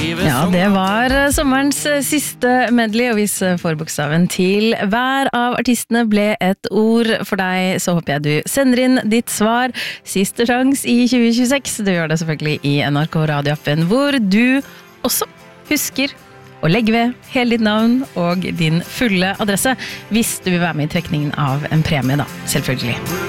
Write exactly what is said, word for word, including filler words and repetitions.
Ja, det var sommerens siste medley, og hvis forbokstaven til hver av artistene ble et ord for deg, så håper jeg du sender inn ditt svar. Siste sjans i tjue tjueseks. Du gjør det selvfølgelig i N R K radioappen, hvor du også husker å legge ved hele ditt navn og din fulle adresse, hvis du vil være med i trekningen av en premie da, selvfølgelig.